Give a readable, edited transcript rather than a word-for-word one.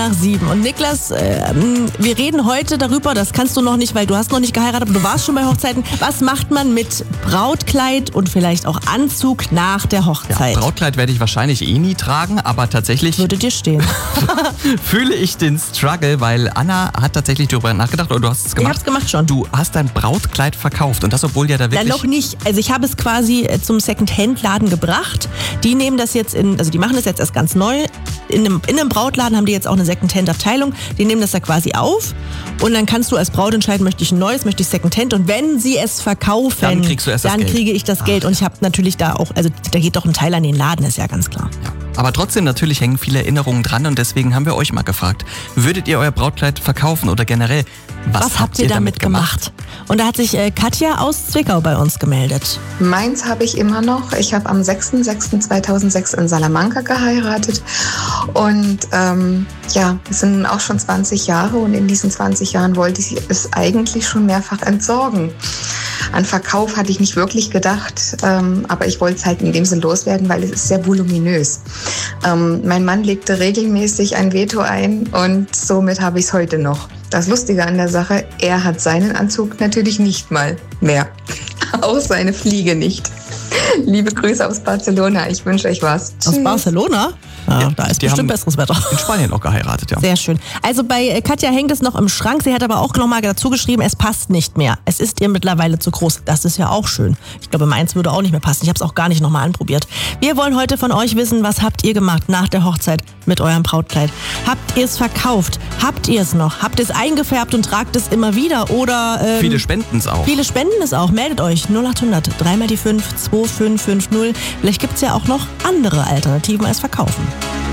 7. Und Niklas, wir reden heute darüber, das kannst du noch nicht, weil du hast noch nicht geheiratet, aber du warst schon bei Hochzeiten. Was macht man mit Brautkleid und vielleicht auch Anzug nach der Hochzeit? Ja, Brautkleid werde ich wahrscheinlich nie tragen, aber tatsächlich Würde dir stehen. fühle ich den Struggle, weil Anna hat tatsächlich darüber nachgedacht, oder du hast es gemacht. Ich hab's gemacht schon. Du hast dein Brautkleid verkauft und das, obwohl ja da wirklich... Na, noch nicht. Also ich habe es quasi zum Second-Hand-Laden gebracht. Die nehmen das jetzt die machen das jetzt erst ganz neu. In einem Brautladen haben die jetzt auch eine Second-Hand-Abteilung. Die nehmen das da quasi auf und dann kannst du als Braut entscheiden, möchte ich ein neues, möchte ich Second-Hand, und wenn sie es verkaufen, dann kriegst du erst das Geld. Kriege ich das Geld. Und ich habe natürlich da auch, also da geht doch ein Teil an den Laden, ist ja ganz klar. Ja. Aber trotzdem, natürlich hängen viele Erinnerungen dran und deswegen haben wir euch mal gefragt, würdet ihr euer Brautkleid verkaufen oder generell, was habt ihr damit gemacht? Und da hat sich Katja aus Zwickau bei uns gemeldet. Meins habe ich immer noch. Ich habe am 6.6.2006 in Salamanca geheiratet und es sind auch schon 20 Jahre und in diesen 20 Jahren wollte ich es eigentlich schon mehrfach entsorgen. An Verkauf hatte ich nicht wirklich gedacht, aber ich wollte es halt in dem Sinn loswerden, weil es ist sehr voluminös. Mein Mann legte regelmäßig ein Veto ein und somit habe ich es heute noch. Das Lustige an der Sache, er hat seinen Anzug natürlich nicht mal mehr. Auch seine Fliege nicht. Liebe Grüße aus Barcelona, ich wünsche euch was. Aus Tschüss. Barcelona? Ja, da ist bestimmt besseres Wetter. In Spanien auch geheiratet, ja. Sehr schön. Also bei Katja hängt es noch im Schrank. Sie hat aber auch nochmal dazu geschrieben, es passt nicht mehr. Es ist ihr mittlerweile zu groß. Das ist ja auch schön. Ich glaube, meins würde auch nicht mehr passen. Ich habe es auch gar nicht nochmal anprobiert. Wir wollen heute von euch wissen, was habt ihr gemacht nach der Hochzeit mit eurem Brautkleid? Habt ihr es verkauft? Habt ihr es noch? Habt ihr es eingefärbt und tragt es immer wieder? Oder viele spenden es auch. Viele spenden es auch. Meldet euch 0800 3 mal die 5 2550. Vielleicht gibt es ja auch noch andere Alternativen als verkaufen.